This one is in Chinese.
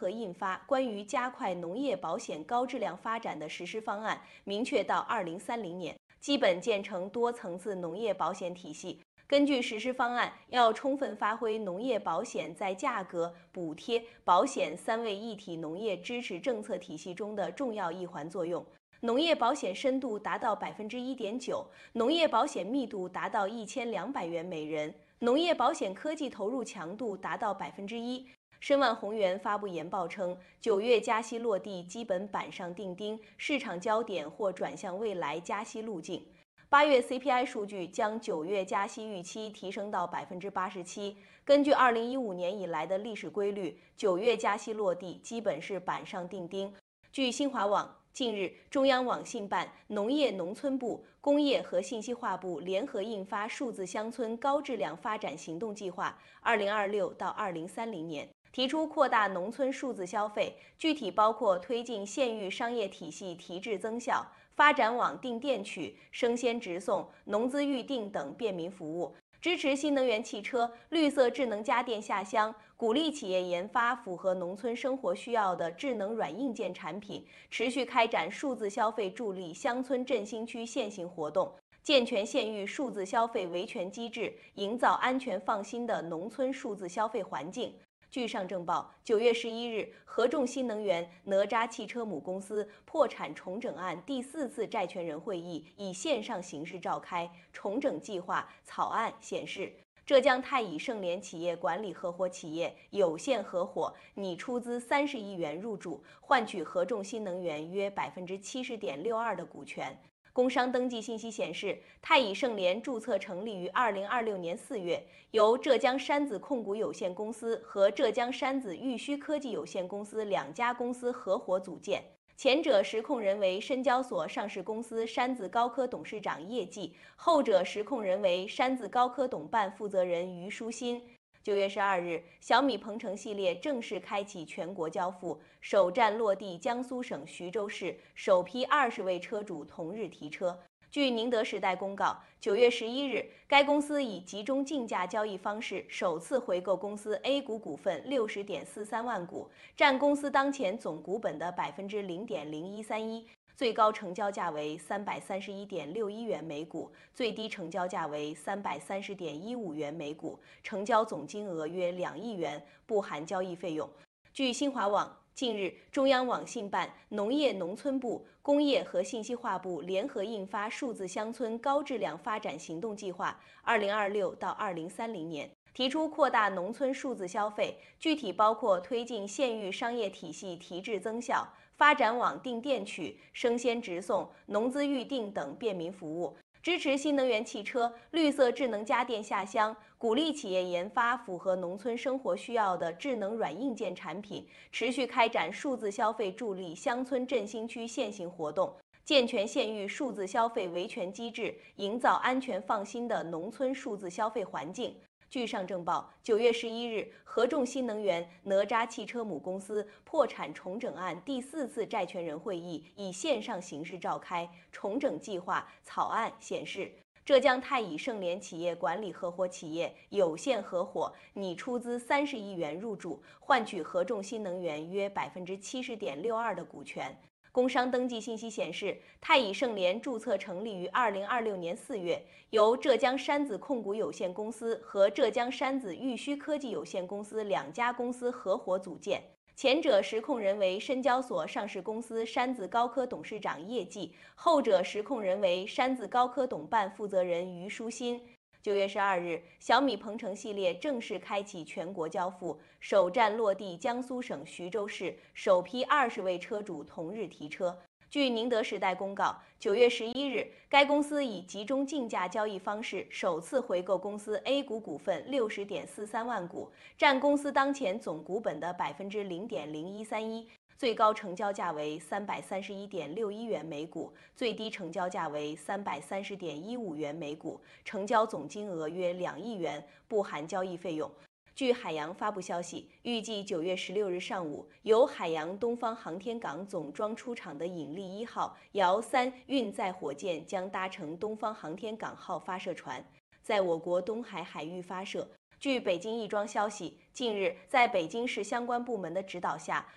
合印发关于加快农业保险高质量发展的实施方案，明确到2030年基本建成多层次农业保险体系。根据实施方案，要充分发挥农业保险在价格、补贴、保险三位一体农业支持政策体系中的重要一环作用。农业保险深度达到1.9%，农业保险密度达到1200元每人，农业保险科技投入强度达到1%。申万宏源发布研报称，9月加息落地基本板上钉钉，市场焦点或转向未来加息路径。8月 CPI 数据将9月加息预期提升到87%。根据2015年以来的历史规律，9月加息落地基本是板上钉钉。据新华网，近日，中央网信办、农业农村部、工业和信息化部联合印发《数字乡村高质量发展行动计划（2026到2030年）》，提出扩大农村数字消费，具体包括推进县域商业体系提质增效，发展网订电取、生鲜直送、农资预订等便民服务，支持新能源汽车、绿色智能家电下乡，鼓励企业研发符合农村生活需要的智能软硬件产品，持续开展数字消费助力乡村振兴区现行活动，健全县域数字消费维权机制，营造安全放心的农村数字消费环境。据上证报，9月11日，合众新能源哪吒汽车母公司破产重整案第4次债权人会议以线上形式召开，重整计划草案显示，浙江太乙盛联企业管理合伙企业有限合伙拟出资30亿元入主，换取合众新能源约70.62%的股权。工商登记信息显示，太乙盛联注册成立于2026年4月，由浙江山子控股有限公司和浙江山子玉虚科技有限公司2家公司合伙组建。前者实控人为深交所上市公司山子高科董事长叶继，后者实控人为山子高科董办负责人于书新。9月12日，小米鹏程系列正式开启全国交付，首站落地江苏省徐州市，首批20位车主同日提车。据宁德时代公告，9月11日，该公司以集中竞价交易方式首次回购公司 A 股股份60.43万股，占公司当前总股本的0.0131%。最高成交价为331.61元每股，最低成交价为330.15元每股，成交总金额约2亿元，不含交易费用。据新华网，近日，中央网信办、农业农村部、工业和信息化部联合印发《数字乡村高质量发展行动计划（2026到2030年）》，提出扩大农村数字消费，具体包括推进县域商业体系提质增效，发展网订电取、生鲜直送、农资预订等便民服务，支持新能源汽车、绿色智能家电下乡，鼓励企业研发符合农村生活需要的智能软硬件产品，持续开展数字消费助力乡村振兴区现行活动，健全县域数字消费维权机制，营造安全放心的农村数字消费环境。据上证报，9月11日，合众新能源哪吒汽车母公司破产重整案第4次债权人会议以线上形式召开，重整计划草案显示，浙江太乙盛联企业管理合伙企业有限合伙拟出资30亿元入主，换取合众新能源约70.62%的股权。工商登记信息显示，太乙盛联注册成立于2026年4月，由浙江山子控股有限公司和浙江山子玉虚科技有限公司2家公司合伙组建。前者实控人为深交所上市公司山子高科董事长叶继，后者实控人为山子高科董办负责人于书新。9月12日，小米鹏程系列正式开启全国交付，首站落地江苏省徐州市，首批20位车主同日提车。据宁德时代公告，9月11日，该公司以集中竞价交易方式首次回购公司 A 股股份60.43万股，占公司当前总股本的0.0131%。最高成交价为331.61元每股，最低成交价为330.15元每股，成交总金额约2亿元，不含交易费用。据海洋发布消息，预计9月16日上午，由海洋东方航天港总装出厂的引力1号遥3运载火箭将搭乘东方航天港号发射船，在我国东海海域发射。据北京亦庄消息，近日在北京市相关部门的指导下，